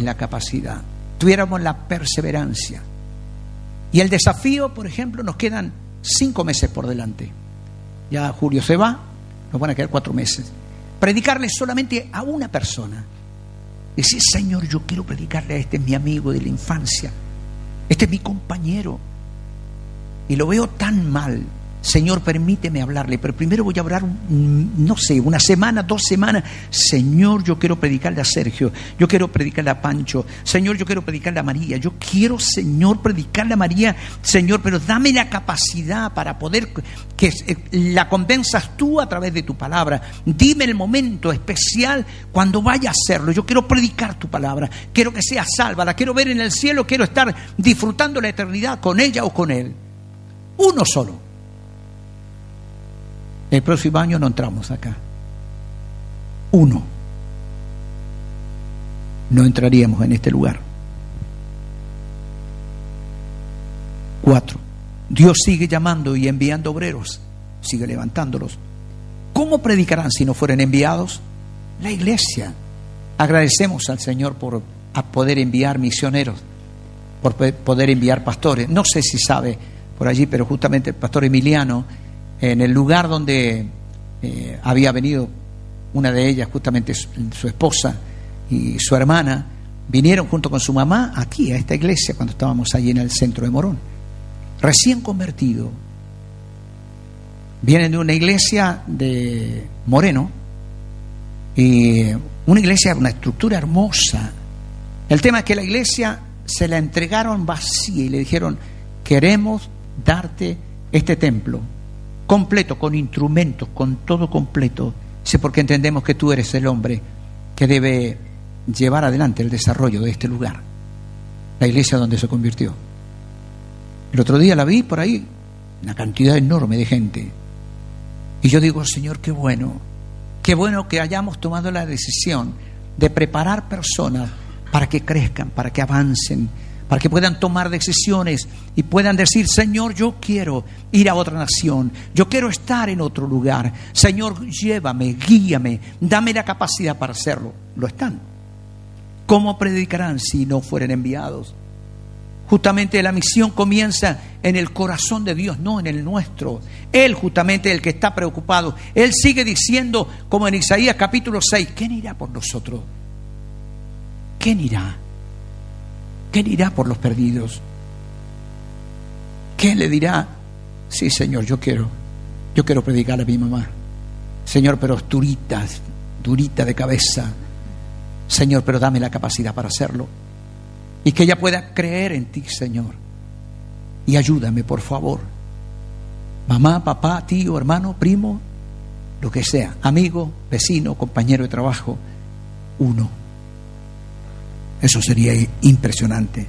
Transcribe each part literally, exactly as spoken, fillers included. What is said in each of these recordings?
la capacidad, tuviéramos la perseverancia. Y el desafío, por ejemplo, nos quedan cinco meses por delante. Ya Julio se va, nos van a quedar cuatro meses. Predicarle solamente a una persona. Decir, Señor, yo quiero predicarle a este, es mi amigo de la infancia, este es mi compañero, y lo veo tan mal. Señor, permíteme hablarle, pero primero voy a hablar, no sé, una semana, dos semanas. Señor, yo quiero predicarle a Sergio, yo quiero predicarle a Pancho, Señor, yo quiero predicarle a María, yo quiero, Señor, predicarle a María, Señor, pero dame la capacidad para poder que la convenzas tú a través de tu palabra. Dime el momento especial cuando vaya a hacerlo. Yo quiero predicar tu palabra, quiero que sea salva, la quiero ver en el cielo, quiero estar disfrutando la eternidad con ella o con él. Uno solo. El próximo año no entramos acá. Uno. No entraríamos en este lugar. Cuatro. Dios sigue llamando y enviando obreros. Sigue levantándolos. ¿Cómo predicarán si no fueren enviados? La iglesia. Agradecemos al Señor por a poder enviar misioneros, por poder enviar pastores. No sé si sabe por allí, pero justamente el pastor Emiliano, en el lugar donde eh, había venido una de ellas, justamente su, su esposa y su hermana, vinieron junto con su mamá aquí a esta iglesia cuando estábamos allí en el centro de Morón. Recién convertido. Vienen de una iglesia de Moreno, y una iglesia, una estructura hermosa. El tema es que la iglesia se la entregaron vacía y le dijeron, queremos darte este templo completo, con instrumentos, con todo completo. Sí, porque entendemos que tú eres el hombre que debe llevar adelante el desarrollo de este lugar, la iglesia donde se convirtió. El otro día la vi por ahí, una cantidad enorme de gente, y yo digo, Señor, qué bueno, qué bueno que hayamos tomado la decisión de preparar personas para que crezcan, para que avancen, para que puedan tomar decisiones y puedan decir, Señor, yo quiero ir a otra nación, yo quiero estar en otro lugar, Señor, llévame, guíame, dame la capacidad para hacerlo. Lo están. ¿Cómo predicarán si no fueren enviados? Justamente la misión comienza en el corazón de Dios, no en el nuestro. Él justamente es el que está preocupado. Él sigue diciendo, como en Isaías capítulo seis, ¿quién irá por nosotros? ¿Quién irá? ¿Quién irá por los perdidos? ¿Quién le dirá, sí, Señor, yo quiero, yo quiero predicar a mi mamá? Señor, pero es durita, durita de cabeza. Señor, pero dame la capacidad para hacerlo. Y que ella pueda creer en ti, Señor. Y ayúdame, por favor. Mamá, papá, tío, hermano, primo, lo que sea, amigo, vecino, compañero de trabajo, uno. Eso sería impresionante.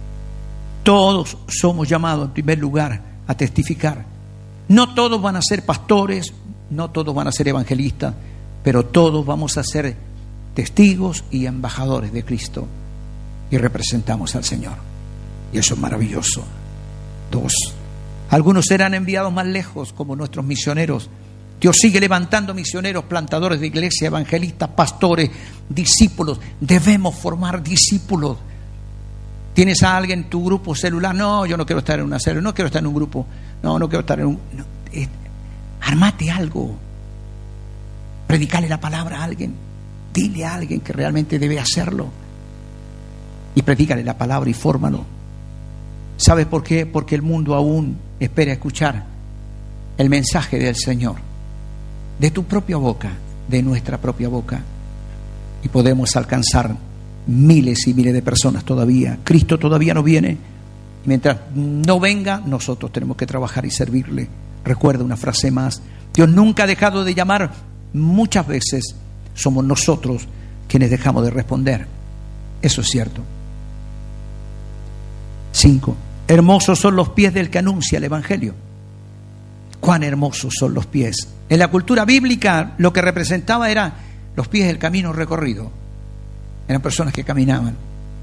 Todos somos llamados en primer lugar a testificar. No todos van a ser pastores, no todos van a ser evangelistas, pero todos vamos a ser testigos y embajadores de Cristo y representamos al Señor. Y eso es maravilloso. Dos. Algunos serán enviados más lejos, como nuestros misioneros. Dios sigue levantando misioneros, plantadores de iglesia, evangelistas, pastores, discípulos. Debemos formar discípulos. ¿Tienes a alguien en tu grupo celular? No, yo no quiero estar en una célula, no quiero estar en un grupo, no, no quiero estar en un... No, es, armate algo. Predicale la palabra a alguien. Dile a alguien que realmente debe hacerlo. Y predícale la palabra y fórmalo. ¿Sabes por qué? Porque el mundo aún espera escuchar el mensaje del Señor. De tu propia boca, de nuestra propia boca. Y podemos alcanzar miles y miles de personas todavía. Cristo todavía no viene. Y mientras no venga, nosotros tenemos que trabajar y servirle. Recuerda una frase más. Dios nunca ha dejado de llamar. Muchas veces somos nosotros quienes dejamos de responder. Eso es cierto. Cinco. Hermosos son los pies del que anuncia el Evangelio. Cuán hermosos son los pies. En la cultura bíblica lo que representaba era los pies del camino recorrido. Eran personas que caminaban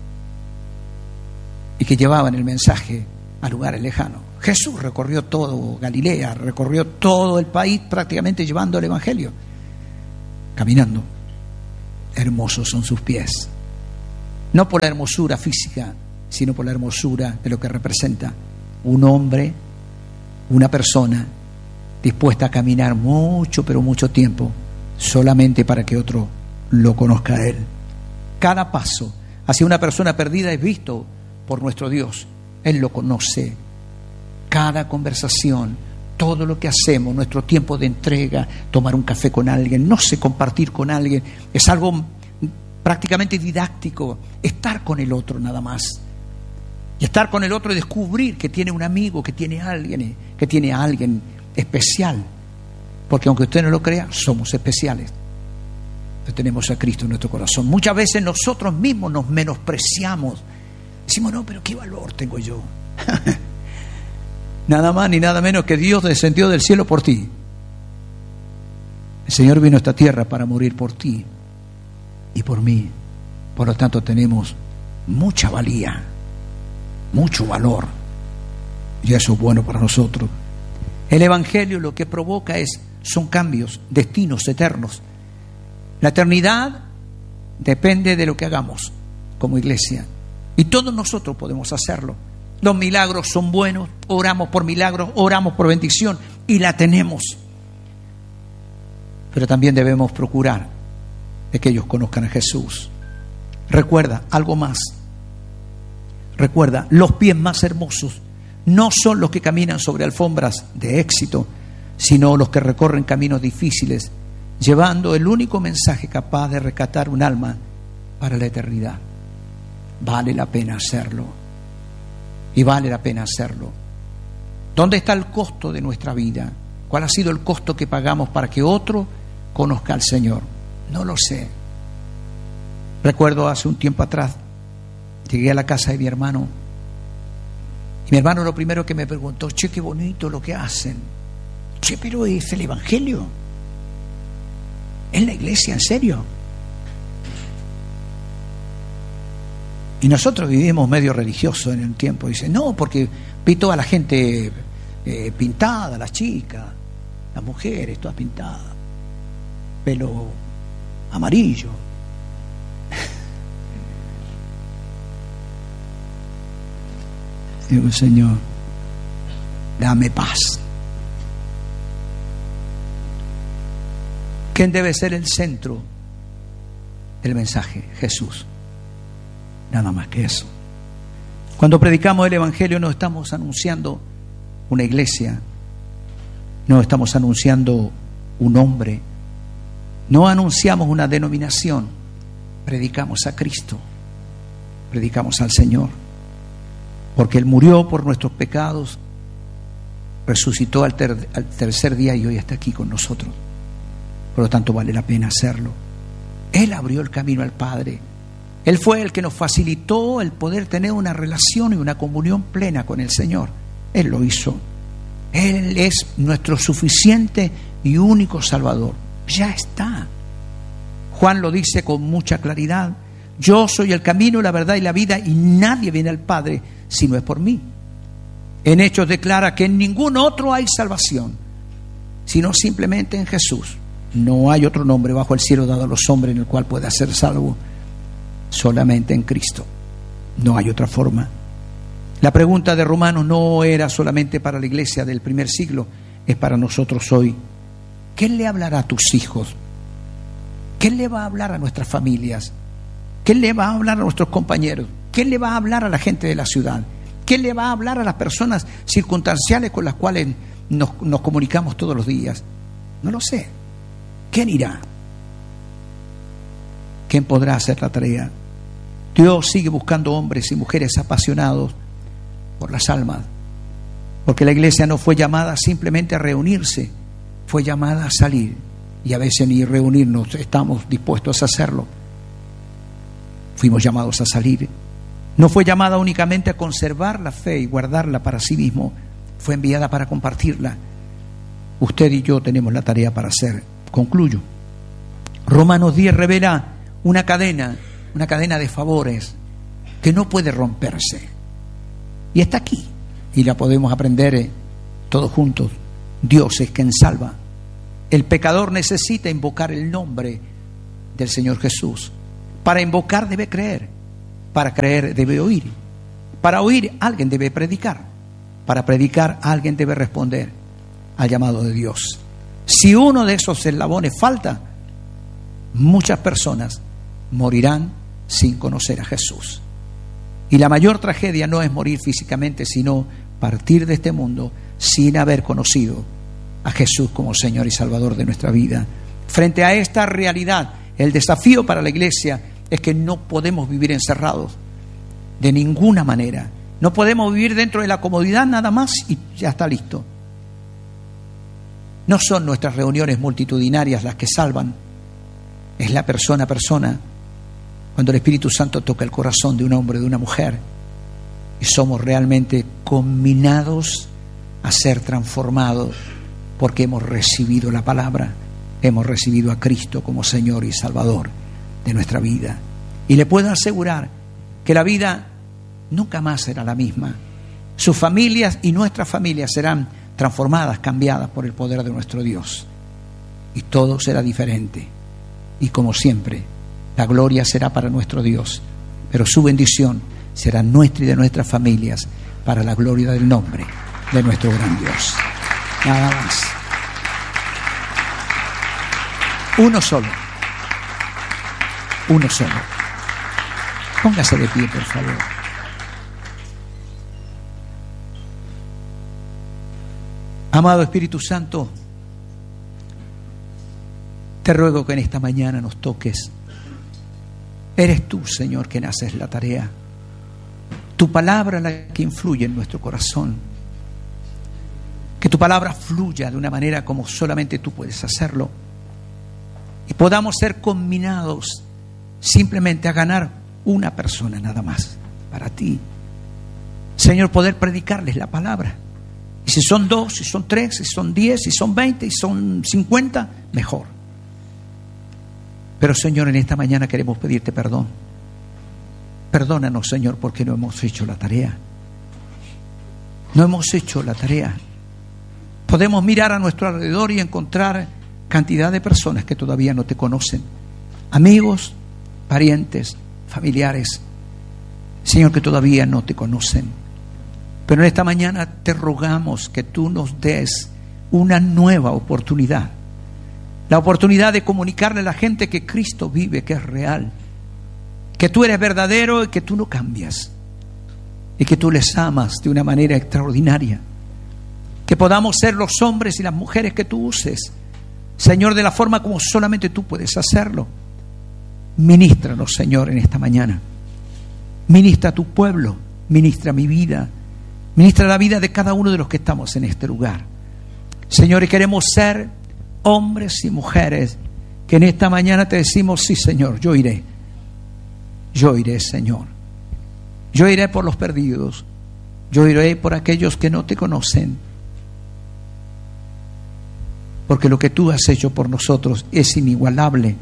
y que llevaban el mensaje a lugares lejanos. Jesús recorrió todo Galilea, recorrió todo el país prácticamente llevando el Evangelio, caminando. Hermosos son sus pies. no por la hermosura física, sino por la hermosura de lo que representa un hombre, una persona dispuesta a caminar mucho, pero mucho tiempo, solamente para que otro lo conozca a Él. Cada paso hacia una persona perdida es visto por nuestro Dios. Él lo conoce. Cada conversación, todo lo que hacemos, nuestro tiempo de entrega, tomar un café con alguien, no sé, compartir con alguien, es algo prácticamente didáctico, estar con el otro nada más. Y estar con el otro y descubrir que tiene un amigo, que tiene alguien, que tiene a alguien especial. Porque aunque usted no lo crea, somos especiales. Tenemos a Cristo en nuestro corazón. Muchas veces nosotros mismos nos menospreciamos. Decimos, no, pero ¿qué valor tengo yo? Nada más ni nada menos que Dios descendió del cielo por ti. El Señor vino a esta tierra para morir por ti y por mí. Por lo tanto tenemos mucha valía, mucho valor, y eso es bueno para nosotros. El Evangelio lo que provoca es, son cambios, destinos eternos. La eternidad depende de lo que hagamos como iglesia, y todos nosotros podemos hacerlo. Los milagros son buenos, oramos por milagros, oramos por bendición, y la tenemos. Pero también debemos procurar de que ellos conozcan a Jesús. Recuerda algo más. Recuerda, los pies más hermosos no son los que caminan sobre alfombras de éxito, sino los que recorren caminos difíciles, llevando el único mensaje capaz de rescatar un alma para la eternidad. Vale la pena hacerlo. Y vale la pena hacerlo. ¿Dónde está el costo de nuestra vida? ¿Cuál ha sido el costo que pagamos para que otro conozca al Señor? No lo sé. Recuerdo hace un tiempo atrás, llegué a la casa de mi hermano, y mi hermano lo primero que me preguntó, che, qué bonito lo que hacen. Che, pero es el Evangelio. ¿Es la iglesia, en serio? Y nosotros vivimos medio religioso en el tiempo. Dice, no, porque vi toda la gente eh, pintada, las chicas, las mujeres, todas pintadas, pelo amarillo. Digo, Señor, dame paz. ¿Quién debe ser el centro del mensaje? Jesús. Nada más que eso. Cuando predicamos el Evangelio no estamos anunciando una iglesia, no estamos anunciando un hombre, no anunciamos una denominación, predicamos a Cristo, predicamos al Señor, porque Él murió por nuestros pecados, resucitó al, ter- al tercer día y hoy está aquí con nosotros. Por lo tanto vale la pena hacerlo. Él abrió el camino al Padre. Él fue el que nos facilitó el poder tener una relación y una comunión plena con el Señor. Él lo hizo. Él es nuestro suficiente y único Salvador. Ya está. Juan lo dice con mucha claridad. Yo soy el camino, la verdad y la vida, y nadie viene al Padre si no es por mí. En Hechos declara que en ningún otro hay salvación, sino simplemente en Jesús. No hay otro nombre bajo el cielo dado a los hombres en el cual pueda ser salvo. Solamente en Cristo. No hay otra forma. La pregunta de Romanos no era solamente para la iglesia del primer siglo, es para nosotros hoy. ¿Qué le hablará a tus hijos? ¿Qué le va a hablar a nuestras familias? ¿Qué le va a hablar a nuestros compañeros? ¿Qué le va a hablar a la gente de la ciudad? ¿Qué le va a hablar a las personas circunstanciales con las cuales nos, nos comunicamos todos los días? No lo sé. ¿Quién irá? ¿Quién podrá hacer la tarea? Dios sigue buscando hombres y mujeres apasionados por las almas, porque la iglesia no fue llamada simplemente a reunirse, fue llamada a salir, y a veces ni reunirnos estamos dispuestos a hacerlo. Fuimos llamados a salir. No fue llamada únicamente a conservar la fe y guardarla para sí mismo, fue enviada para compartirla. Usted y yo tenemos la tarea para hacer. Concluyo. Romanos diez revela una cadena, una cadena de favores que no puede romperse. Y está aquí. Y la podemos aprender eh, todos juntos. Dios es quien salva. El pecador necesita invocar el nombre del Señor Jesús. Para invocar debe creer. Para creer debe oír. Para oír alguien debe predicar. Para predicar alguien debe responder al llamado de Dios. Si uno de esos eslabones falta, muchas personas morirán sin conocer a Jesús. Y la mayor tragedia no es morir físicamente, sino partir de este mundo sin haber conocido a Jesús como Señor y Salvador de nuestra vida. Frente a esta realidad, el desafío para la iglesia es que no podemos vivir encerrados de ninguna manera. No podemos vivir dentro de la comodidad nada más y ya está listo. No son nuestras reuniones multitudinarias las que salvan, es la persona a persona. Cuando el Espíritu Santo toca el corazón de un hombre, de una mujer, y somos realmente combinados a ser transformados porque hemos recibido la palabra, hemos recibido a Cristo como Señor y Salvador de nuestra vida. Y le puedo asegurar que la vida nunca más será la misma. Sus familias y nuestras familias serán transformadas, cambiadas por el poder de nuestro Dios. Y todo será diferente. Y como siempre, la gloria será para nuestro Dios, pero su bendición será nuestra y de nuestras familias para la gloria del nombre de nuestro gran Dios. Nada más. Uno solo. Uno solo. Póngase de pie, por favor. Amado Espíritu Santo, te ruego que en esta mañana nos toques. Eres tú, Señor, quien haces la tarea. Tu palabra la que influye en nuestro corazón. Que tu palabra fluya de una manera como solamente tú puedes hacerlo. Y podamos ser combinados simplemente a ganar una persona nada más para ti. Señor, poder predicarles la palabra. Y si son dos, si son tres, si son diez, si son veinte, si son cincuenta, mejor. Pero Señor, en esta mañana queremos pedirte perdón. Perdónanos, Señor, porque no hemos hecho la tarea. No hemos hecho la tarea. Podemos mirar a nuestro alrededor y encontrar cantidad de personas que todavía no te conocen. Amigos, parientes, familiares, Señor, que todavía no te conocen. Pero en esta mañana te rogamos que tú nos des una nueva oportunidad. La oportunidad de comunicarle a la gente que Cristo vive, que es real, que tú eres verdadero y que tú no cambias, y que tú les amas de una manera extraordinaria. Que podamos ser los hombres y las mujeres que tú uses, Señor, de la forma como solamente tú puedes hacerlo. Ministranos, Señor, en esta mañana. Ministra a tu pueblo, ministra mi vida, ministra la vida de cada uno de los que estamos en este lugar. Señor, y queremos ser hombres y mujeres que en esta mañana te decimos: sí, Señor, yo iré. Yo iré, Señor. Yo iré por los perdidos. Yo iré por aquellos que no te conocen. Porque lo que tú has hecho por nosotros es inigualable.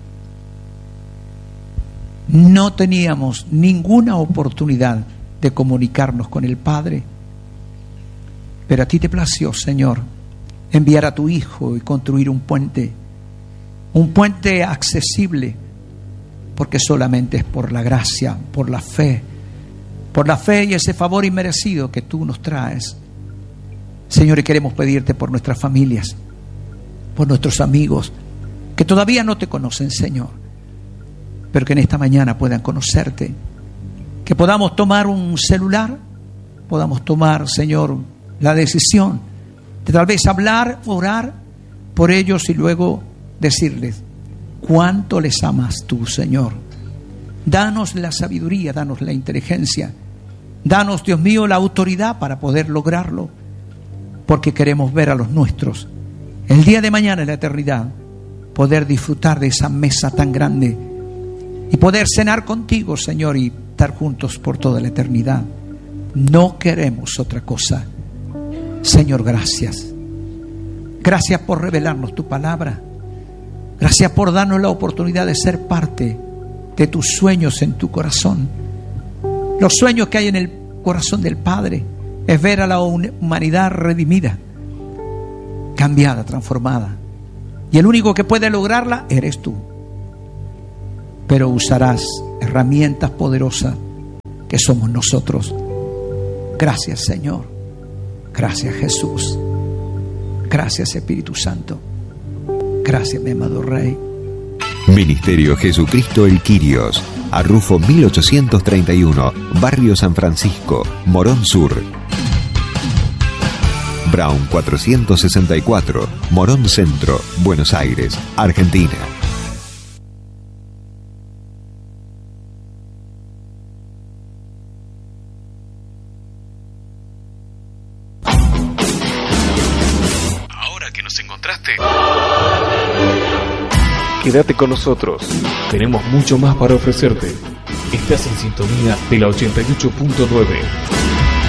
No teníamos ninguna oportunidad de comunicarnos con el Padre, pero a ti te plació, Señor, enviar a tu Hijo y construir un puente, un puente accesible, porque solamente es por la gracia, por la fe, por la fe y ese favor inmerecido que tú nos traes. Señor, y queremos pedirte por nuestras familias, por nuestros amigos que todavía no te conocen, Señor, pero que en esta mañana puedan conocerte. Que podamos tomar un celular, podamos tomar, Señor, la decisión de tal vez hablar, orar por ellos y luego decirles cuánto les amas tú, Señor. Danos la sabiduría, danos la inteligencia, danos, Dios mío, la autoridad para poder lograrlo, porque queremos ver a los nuestros el día de mañana en la eternidad, poder disfrutar de esa mesa tan grande y poder cenar contigo, Señor, y estar juntos por toda la eternidad. No queremos otra cosa. Señor, gracias. Gracias por revelarnos tu palabra. Gracias por darnos la oportunidad de ser parte de tus sueños en tu corazón. Los sueños que hay en el corazón del Padre es ver a la humanidad redimida, cambiada, transformada. Y el único que puede lograrla eres tú. Pero usarás herramientas poderosas que somos nosotros. Gracias, Señor. Gracias, Jesús. Gracias, Espíritu Santo. Gracias, mi amado Rey. Ministerio Jesucristo el Quirios, Arrufo mil ochocientos treinta y uno, Barrio San Francisco, Morón Sur. Brown cuatrocientos sesenta y cuatro, Morón Centro, Buenos Aires, Argentina. Ahora que nos encontraste, quédate con nosotros. Tenemos mucho más para ofrecerte. Estás en sintonía de la ochenta y ocho punto nueve.